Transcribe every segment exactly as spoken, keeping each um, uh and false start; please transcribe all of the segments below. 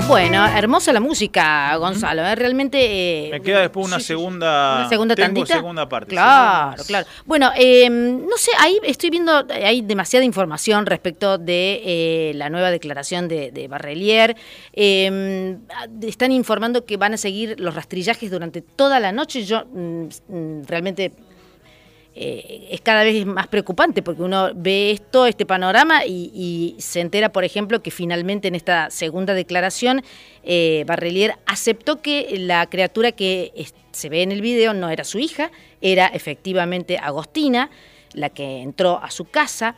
Bueno, hermosa la música, Gonzalo, ¿eh? Realmente... Eh, Me queda después una sí, segunda... ¿Una segunda tengo tandita? segunda parte. Claro, sí. claro. Bueno, eh, no sé, ahí estoy viendo, hay demasiada información respecto de eh, la nueva declaración de, de Barrelier. Eh, están informando que van a seguir los rastrillajes durante toda la noche. Yo mm, realmente... Eh, es cada vez más preocupante porque uno ve esto, este panorama y, y se entera, por ejemplo, que finalmente en esta segunda declaración eh, Barrelier aceptó que la criatura que es, se ve en el video no era su hija, era efectivamente Agostina, la que entró a su casa.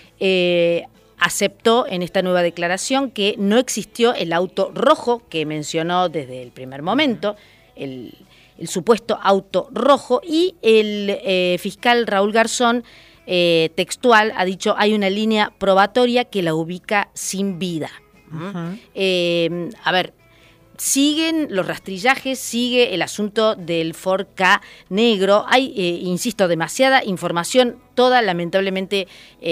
Eh, aceptó en esta nueva declaración que no existió el auto rojo que mencionó desde el primer momento, el el supuesto auto rojo, y el eh, fiscal Raúl Garzón, eh, textual, ha dicho hay una línea probatoria que la ubica sin vida. Uh-huh. eh, a ver, siguen los rastrillajes, sigue el asunto del Ford Ka negro, hay, eh, insisto, demasiada información, toda lamentablemente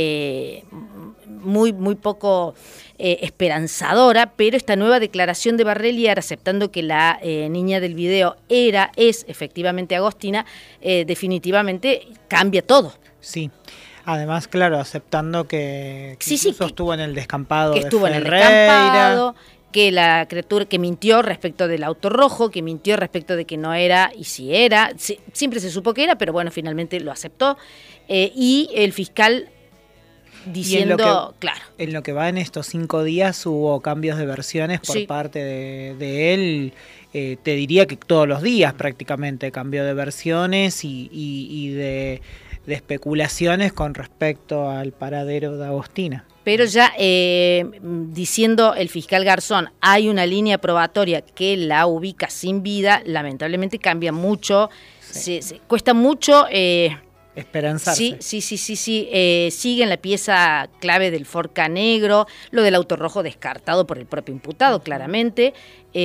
eh, muy, muy poco... Eh, esperanzadora, pero esta nueva declaración de Barrelier aceptando que la eh, niña del video era, es efectivamente Agostina, eh, definitivamente cambia todo. Sí, además, claro, aceptando que, que sí, sí, que, estuvo en el descampado que de estuvo Ferreira. en el descampado, que la criatura que mintió respecto del auto rojo, que mintió respecto de que no era y si era, sí, siempre se supo que era, pero bueno, finalmente lo aceptó, eh, y el fiscal diciendo, que, claro. En lo que va en estos cinco días hubo cambios de versiones por sí. parte de, de él. Eh, te diría que todos los días prácticamente cambió de versiones y, y, y de, de especulaciones con respecto al paradero de Agostina. Pero ya eh, diciendo el fiscal Garzón, hay una línea probatoria que la ubica sin vida, lamentablemente cambia mucho, sí. se, se, cuesta mucho... Eh, Esperanzarse. Sí, sí, sí, sí, sí. Eh, sigue en la pieza clave del Ford Ka negro, lo del auto rojo descartado por el propio imputado, uh-huh. claramente.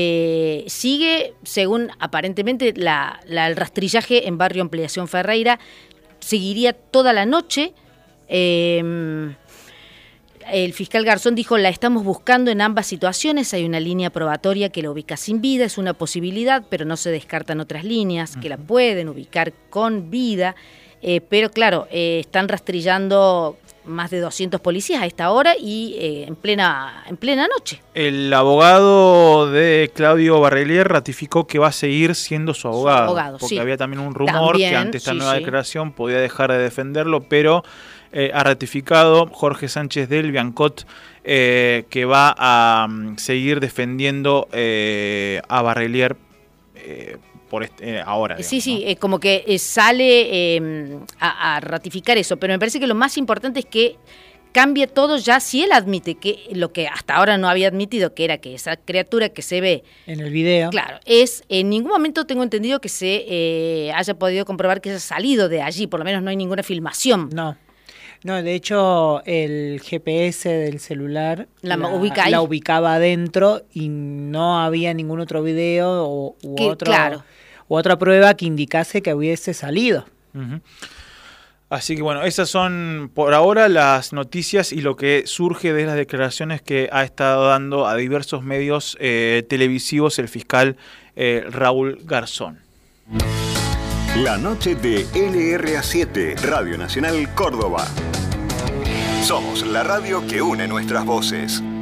Eh, sigue, según aparentemente, la, la, el rastrillaje en Barrio Ampliación Ferreira, seguiría toda la noche. Eh, el fiscal Garzón dijo, la estamos buscando en ambas situaciones, hay una línea probatoria que la ubica sin vida, es una posibilidad, pero no se descartan otras líneas uh-huh. que la pueden ubicar con vida. Eh, pero claro, eh, están rastrillando más de doscientos policías a esta hora y eh, en plena en plena noche. El abogado de Claudio Barrelier ratificó que va a seguir siendo su abogado, su abogado porque sí. había también un rumor también, que ante esta sí, nueva sí. declaración podía dejar de defenderlo, pero eh, ha ratificado Jorge Sánchez del Biancot eh, que va a um, seguir defendiendo eh, a Barrelier eh, por este, eh, ahora. Digamos, sí, sí, ¿no? eh, como que eh, sale eh, a, a ratificar eso, pero me parece que lo más importante es que cambie todo ya, si él admite que lo que hasta ahora no había admitido, que era que esa criatura que se ve en el video, claro, es, en ningún momento tengo entendido que se eh, haya podido comprobar que haya salido de allí, por lo menos no hay ninguna filmación. No. No, de hecho, el G P S del celular la, la, ubica ahí. la ubicaba adentro y no había ningún otro video o, u, que, otro, claro. u otra prueba que indicase que hubiese salido. Uh-huh. Así que bueno, esas son por ahora las noticias y lo que surge de las declaraciones que ha estado dando a diversos medios eh, televisivos el fiscal eh, Raúl Garzón. La noche de L R A siete, Radio Nacional Córdoba. Somos la radio que une nuestras voces.